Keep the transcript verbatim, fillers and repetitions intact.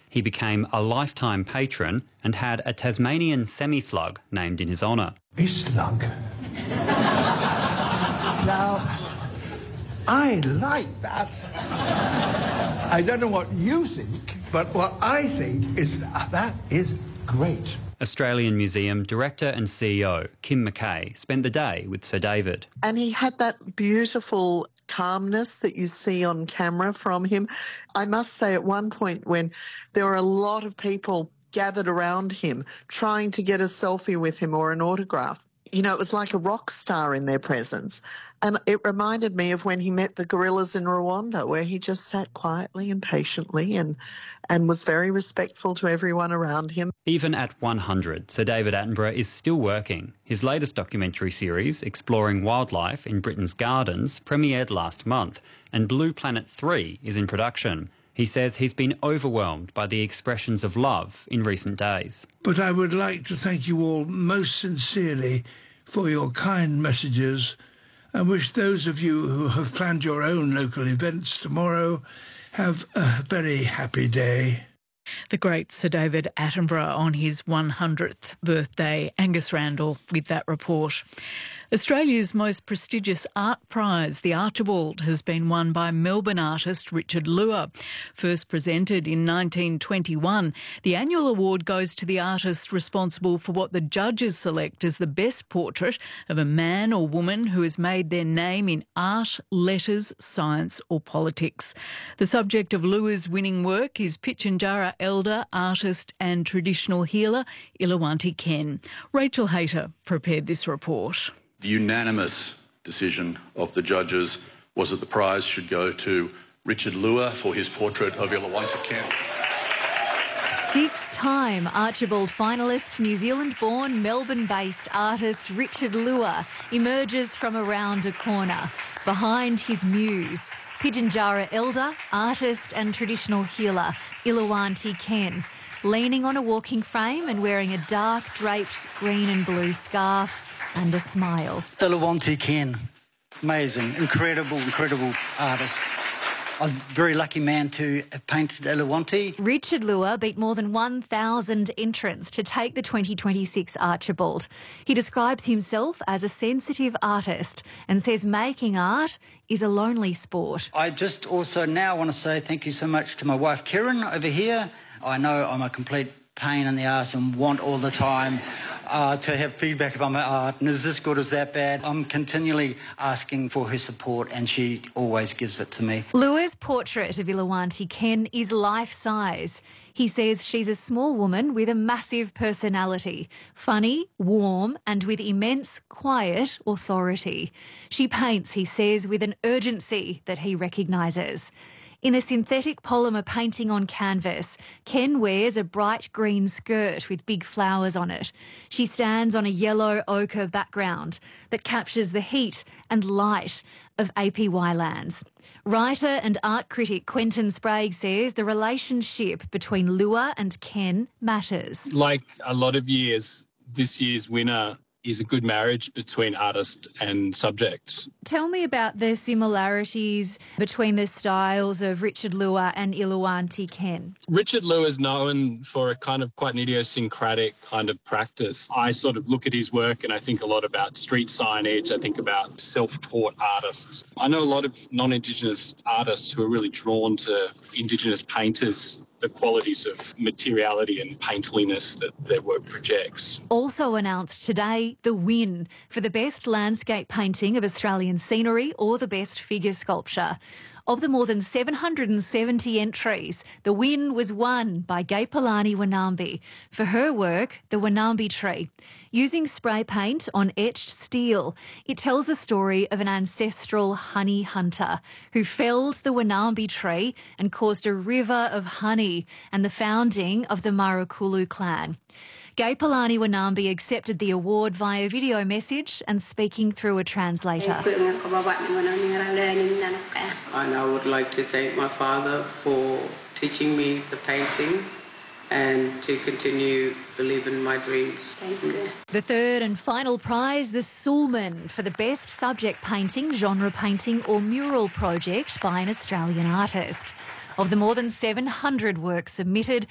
He became a lifetime patron and had a Tasmanian semi-slug named in his honour. A slug. Now, I like that. I don't know what you think, but what I think is that is great. Australian Museum Director and C E O Kim McKay spent the day with Sir David. And he had that beautiful calmness that you see on camera from him. I must say at one point when there were a lot of people gathered around him trying to get a selfie with him or an autograph, you know, it was like a rock star in their presence. And it reminded me of when he met the gorillas in Rwanda, where he just sat quietly and patiently and, and was very respectful to everyone around him. Even at one hundred, Sir David Attenborough is still working. His latest documentary series, exploring wildlife in Britain's gardens, premiered last month, and Blue Planet three is in production. He says he's been overwhelmed by the expressions of love in recent days. But I would like to thank you all most sincerely for your kind messages and wish those of you who have planned your own local events tomorrow have a very happy day. The great Sir David Attenborough on his one hundredth birthday. Angus Randall with that report. Australia's most prestigious art prize, the Archibald, has been won by Melbourne artist Richard Luer. First presented in nineteen twenty-one, the annual award goes to the artist responsible for what the judges select as the best portrait of a man or woman who has made their name in art, letters, science or politics. The subject of Luer's winning work is Pitjantjatjara elder, artist and traditional healer Ilawanti Ken. Rachel Hayter prepared this report. The unanimous decision of the judges was that the prize should go to Richard Luer for his portrait of Ilawanti Ken. Six-time Archibald finalist, New Zealand-born, Melbourne-based artist Richard Luer emerges from around a corner. Behind his muse, Pitjantjatjara elder, artist and traditional healer Ilawanti Ken, leaning on a walking frame and wearing a dark draped green and blue scarf and a smile. Ilawanti Ken, amazing, incredible, incredible artist. I'm a very lucky man to have painted Ilawanti. Richard Luer beat more than one thousand entrants to take the twenty twenty-six Archibald. He describes himself as a sensitive artist and says making art is a lonely sport. I just also now want to say thank you so much to my wife Karen over here. I know I'm a complete pain in the arse and want all the time Uh, to have feedback about my art, and is this good, is that bad? I'm continually asking for her support and she always gives it to me. Luer's portrait of Ilawanti Ken is life-size. He says she's a small woman with a massive personality, funny, warm and with immense quiet authority. She paints, he says, with an urgency that he recognises. In a synthetic polymer painting on canvas, Ken wears a bright green skirt with big flowers on it. She stands on a yellow ochre background that captures the heat and light of A P Y lands. Writer and art critic Quentin Sprague says the relationship between Luer and Ken matters. Like a lot of years, this year's winner is a good marriage between artist and subject. Tell me about the similarities between the styles of Richard Luer and Ilawanti Ken. Richard Luer is known for a kind of quite an idiosyncratic kind of practice. I sort of look at his work and I think a lot about street signage. I think about self-taught artists. I know a lot of non-Indigenous artists who are really drawn to Indigenous painters, the qualities of materiality and painterliness that their work projects. Also announced today, the win for the best landscape painting of Australian scenery or the best figure sculpture. Of the more than seven hundred seventy entries, the win was won by Gaipalani Wanambi for her work, The Wanambi Tree. Using spray paint on etched steel, it tells the story of an ancestral honey hunter who felled the Wanambi tree and caused a river of honey and the founding of the Marakulu clan. Gaipalani Wanambi accepted the award via video message and speaking through a translator. And I would like to thank my father for teaching me the painting and to continue believing my dreams. Thank you. The third and final prize, the Sulman, for the best subject painting, genre painting or mural project by an Australian artist. Of the more than seven hundred works submitted,